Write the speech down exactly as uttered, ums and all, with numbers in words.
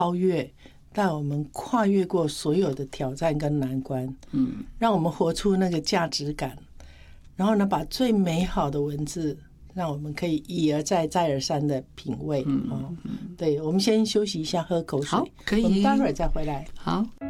超越，带我们跨越过所有的挑战跟难关，嗯，让我们活出那个价值感，然后呢，把最美好的文字，让我们可以一而再、再而三的品味。嗯，哦，对，我们先休息一下，喝口水， 好，可以， 我们待会儿再回来。 好。